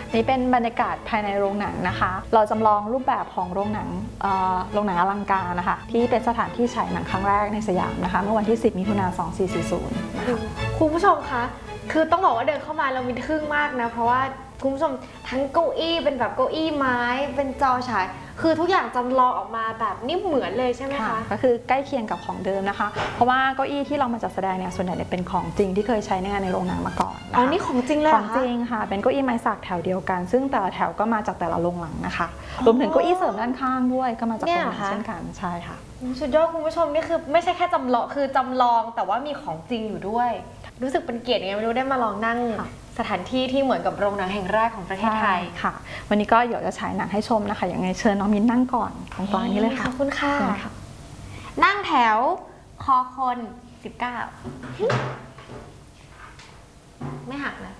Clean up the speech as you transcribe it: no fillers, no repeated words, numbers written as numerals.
นี่เป็นบรรยากาศภายในโรงหนังนะคะเราจำลองรูปแบบของโรงหนังอลังการนะคะที่เป็นสถานที่ฉายหนังครั้งแรกในสยามนะคะเมื่อวันที่10 มิถุนายน 2440นะคะคุณผู้ชมคะคือต้องบอกว่าเดินเข้ามาเรามีทึ่งมากนะเพราะว่าคุณผู้ชมทั้งเก้าอี้เป็นแบบเก้าอี้ไม้เป็นจอฉายคือทุกอย่างจำลองออกมาแบบนี่เหมือนเลยใช่ไหมคะก็คือใกล้เคียงกับของเดิมนะคะเพราะว่าเก้าอี้ที่เรามาจัดแสดงเนี่ยส่วนใหญ่เป็นของจริงที่เคยใช้ในงานในโรงหนังมาก่อนอ๋อนี่ของจริงเลยของจริงค่ะเป็นเก้าอี้ไม้สักแถวเดียวกันซึ่งแต่ละแถวก็มาจากแต่ละโรงหนังนะคะรวมถึงเก้าอี้เสริมด้านข้างด้วยก็มาจากโรงหนังเช่นกันใช่ค่ะสุดยอดคุณผู้ชมนี่คือไม่ใช่แค่จำลองคือจำลองแต่ว่ามีของจริงอยู่ด้วยรู้สึกเป็นเกียรติไงไม่รู้ได้มาลองนั่งสถานที่ที่เหมือนกับโรงหนังแห่งแรกของประเทศไทยค่ะวันนี้ก็เดี๋ยวจะฉายหนังให้ชมนะคะอย่างไงเชิญน้องมิ้นนั่งก่อนตรงกลางนี้เลยค่ะขอบคุณค่ะนั่งแถวคอคน19ไม่หักนะ